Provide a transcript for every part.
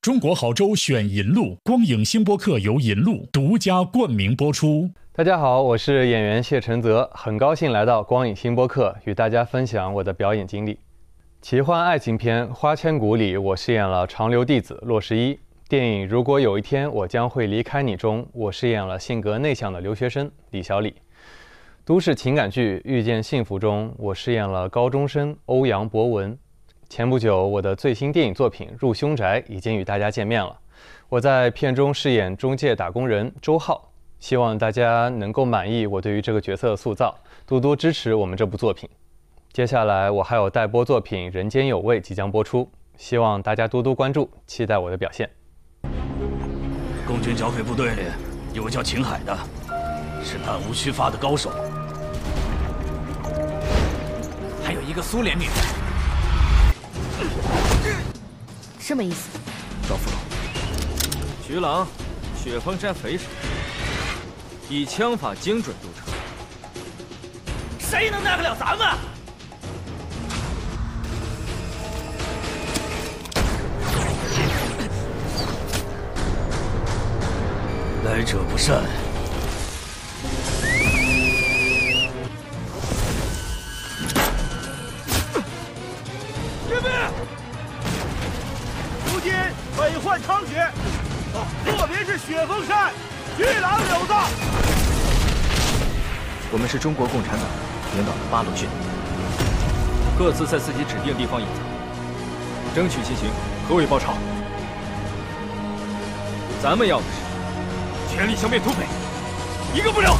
中国好州选银路，光影新播客由银路独家冠名播出。 大家好，我是演员谢承泽，很高兴来到光影新播客，与大家分享我的表演经历。奇幻爱情片《花千骨》里，我饰演了长留弟子骆十一。电影《如果有一天我将会离开你》中，我饰演了性格内向的留学生李小李。都市情感剧《遇见幸福》中，我饰演了高中生欧阳博文。前不久，我的最新电影作品《入凶宅》已经与大家见面了。我在片中饰演中介打工人周浩，希望大家能够满意我对于这个角色的塑造，多多支持我们这部作品。接下来我还有待播作品《人间有味》即将播出，希望大家多多关注，期待我的表现。 共军剿匪部队里有个叫秦海的，是弹无虚发的高手，还有一个苏联女的。 什么意思？ 赵副总，徐朗，雪峰山匪首，以枪法精准著称。 谁能奈得了咱们？来者不善。 士兵，如今匪患猖獗，特别是雪峰山，巨狼有道。 我们是中国共产党领导的八路军， 各自在自己指定地方隐藏，争取进行河尾包抄。咱们要的是全力消灭土匪，一个不留。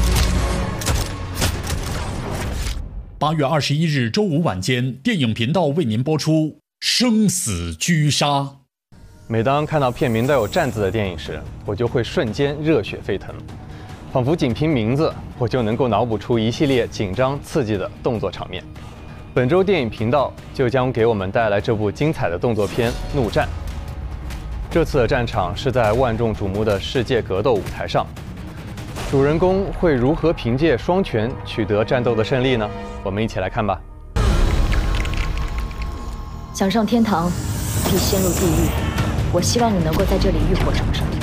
8月21日周五晚间，电影频道为您播出《生死狙杀》。 每当看到片名都有战字的电影时，我就会瞬间热血沸腾，仿佛仅凭名字，我就能够脑补出一系列紧张刺激的动作场面。本周电影频道就将给我们带来这部精彩的动作片《怒战》。这次的战场是在万众瞩目的世界格斗舞台上，主人公会如何凭借双拳取得战斗的胜利呢？我们一起来看吧。 想上天堂，必先入地狱。我希望你能够在这里浴火重生。